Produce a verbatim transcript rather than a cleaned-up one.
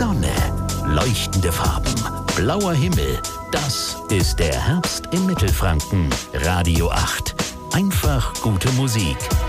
Sonne, leuchtende Farben, blauer Himmel. Das ist der Herbst in Mittelfranken. Radio acht. Einfach gute Musik.